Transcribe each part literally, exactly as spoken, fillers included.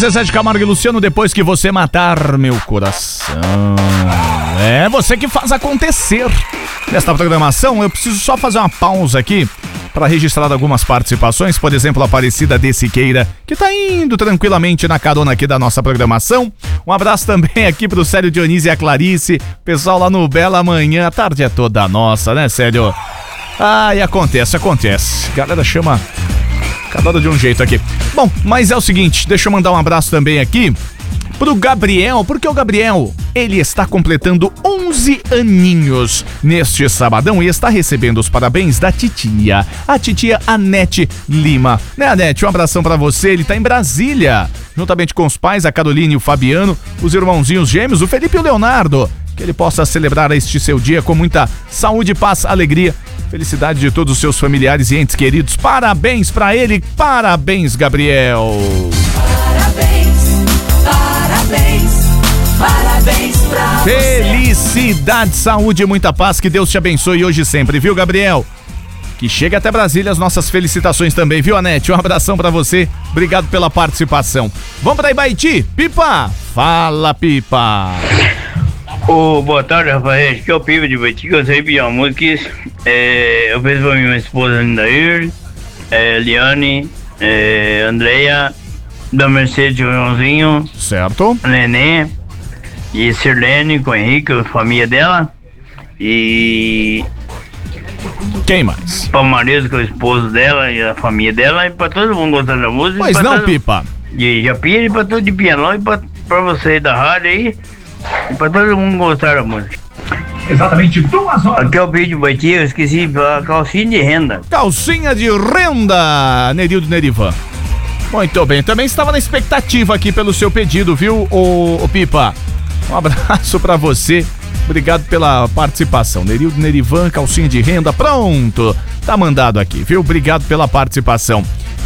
Zezé de Camargo e Luciano, depois que você matar meu coração. É você que faz acontecer. Nesta programação, eu preciso só fazer uma pausa aqui para registrar algumas participações, por exemplo, a Aparecida de Siqueira, que tá indo tranquilamente na carona aqui da nossa programação. Um abraço também aqui pro Célio Dionísio e a Clarice, pessoal lá no Bela Manhã, a tarde é toda nossa, né, Célio? Ah, e acontece, acontece. Galera chama cada hora de um jeito aqui. Bom, mas é o seguinte, deixa eu mandar um abraço também aqui pro Gabriel, porque o Gabriel, ele está completando onze aninhos neste sabadão e está recebendo os parabéns da titia, a titia Anete Lima. Né, Anete? Um abração pra você, ele tá em Brasília, juntamente com os pais, a Carolina e o Fabiano, os irmãozinhos gêmeos, o Felipe e o Leonardo. Que ele possa celebrar este seu dia com muita saúde, paz, alegria, felicidade de todos os seus familiares e entes queridos. Parabéns pra ele, parabéns, Gabriel. Parabéns, parabéns, parabéns pra você. Felicidade, saúde e muita paz, que Deus te abençoe hoje e sempre, viu, Gabriel? Que chegue até Brasília as nossas felicitações também, viu, Anete? Um abração pra você, obrigado pela participação. Vamos pra Ibaiti? Pipa, fala, Pipa. Ô, oh, boa tarde, Rafael. Aqui é o Pipa de Ibaiti, que eu sei pedir uma música. É, eu fiz pra minha esposa Lindair, é, Liane, é, Andréia, da Mercedes Joãozinho, certo? Nenê e Sirlene com o Henrique, a família dela. E quem mais? Pra Marido, que é o esposo dela e a família dela. E pra todo mundo gostar da música. Pois não, todo... Pipa. E Japira, e pra todo de Pianão, e pra, pra você da rádio aí. E pra todo mundo gostar da música. Exatamente duas horas. Aqui é o vídeo Baiti, eu esqueci a calcinha de renda. Calcinha de renda, Nerildo Nerivan. Muito bem, também estava na expectativa aqui pelo seu pedido, viu, ô, ô Pipa? Um abraço pra você, obrigado pela participação. Nerildo Nerivan, calcinha de renda, pronto, tá mandado aqui, viu? Obrigado pela participação.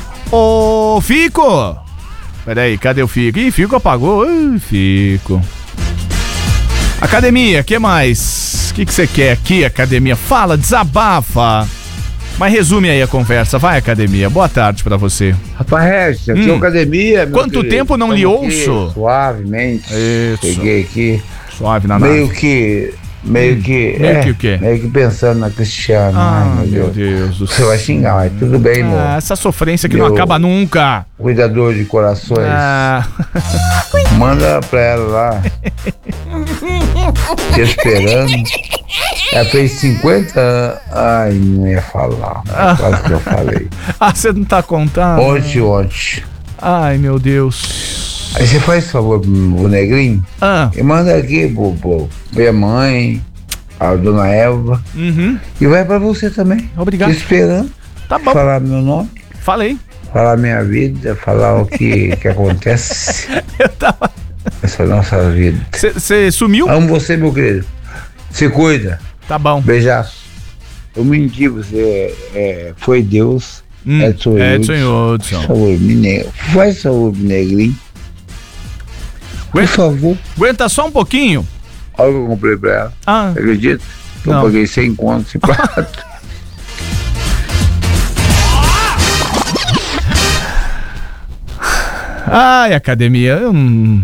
Ô, Fico! Peraí, cadê o Fico? Ih, Fico apagou, Ih, Fico. Academia, que mais? O que você quer aqui, academia? Fala, desabafa. Mas resume aí a conversa. Vai, academia. Boa tarde pra você. Rapaz, aqui é hum. academia, meu Quanto querido. tempo não Estamos lhe ouço? aqui, suavemente. Isso. Cheguei aqui. Suave na Meio nave. que... Meio hum. que... Meio é, que o quê? Meio que pensando na Cristiana. Ah, Ai, meu Deus, Deus do Você vai xingar, mas tudo bem, meu. Ah, essa sofrência que meu não acaba nunca. Cuidador de corações. Ah. Manda pra ela lá. Te esperando. Ela fez cinquenta anos. Ai, não ia falar. Ah. Quase que eu falei. Ah, você não tá contando? Ontem, ontem. Ai, meu Deus. Aí você faz favor pro Negrinho? Ah. E manda aqui pro, pro minha mãe, a dona Elva. Uhum. E vai pra você também. Obrigado. Te esperando. Tá bom. Falar meu nome. Falei. Falar minha vida, falar o que, que acontece. Eu tava... Essa nossa vida. Você sumiu? Amo você, meu querido. Se cuida. Tá bom. Beijaço. Eu menti, você é, foi Deus. Hum, Edson Edson Hudson. Por favor, mineiro. Faz favor, Negrinho. Por Aguenta, favor. aguenta só um pouquinho. Olha o que eu comprei pra ela. Ah. Acredita? Eu Não. paguei cem contos esse prato. Ai, academia, eu não...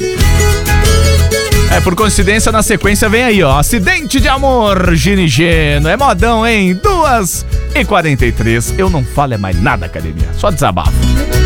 É, por coincidência, na sequência vem aí, ó. Acidente de amor, Ginigeno. É modão, hein? duas e quarenta e três. Eu não falo é mais nada, academia. Só desabafo.